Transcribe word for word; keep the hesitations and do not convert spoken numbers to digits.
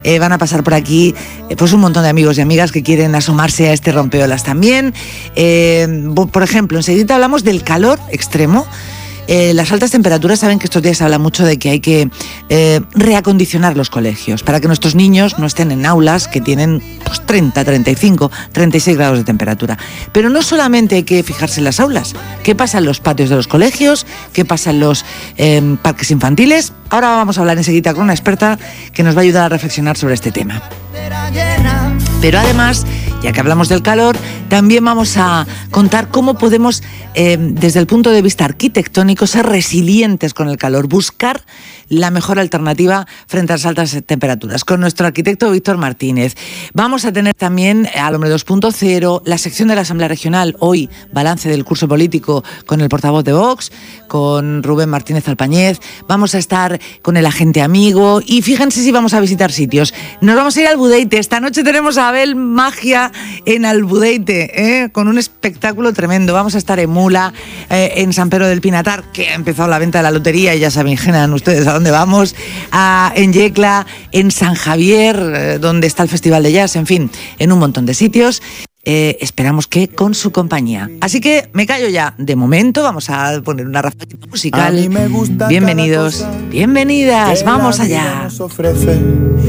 Eh, van a pasar por aquí eh, pues un montón de amigos y amigas que quieren asomarse a este rompeolas también. Eh, por ejemplo, enseguida hablamos del calor extremo. Eh, las altas temperaturas, saben que estos días se habla mucho de que hay que eh, reacondicionar los colegios para que nuestros niños no estén en aulas que tienen pues, treinta, treinta y cinco, treinta y seis grados de temperatura. Pero no solamente hay que fijarse en las aulas. ¿Qué pasa en los patios de los colegios? ¿Qué pasa en los eh, parques infantiles? Ahora vamos a hablar enseguida con una experta que nos va a ayudar a reflexionar sobre este tema. Pero además, ya que hablamos del calor, también vamos a contar cómo podemos, eh, desde el punto de vista arquitectónico, ser resilientes con el calor, buscar la mejor alternativa frente a las altas temperaturas. Con nuestro arquitecto Víctor Martínez. Vamos a tener también al Hombre dos punto cero, la sección de la Asamblea Regional, hoy balance del curso político con el portavoz de Vox, con Rubén Martínez Alpañez. Vamos a estar con el agente amigo y fíjense si vamos a visitar sitios. Nos vamos a ir al Budeite. Esta noche tenemos a Abel Magia en Albudeite, ¿eh? Con un espectáculo tremendo. Vamos a estar en Mula, eh, en San Pedro del Pinatar, que ha empezado la venta de la lotería y ya se imaginan ustedes a dónde vamos, a, en Yecla, en San Javier, eh, donde está el Festival de Jazz, en fin, en un montón de sitios. Eh, esperamos que con su compañía. Así que me callo ya. De momento vamos a poner una ráfaga musical. Bienvenidos, bienvenidas, vamos allá.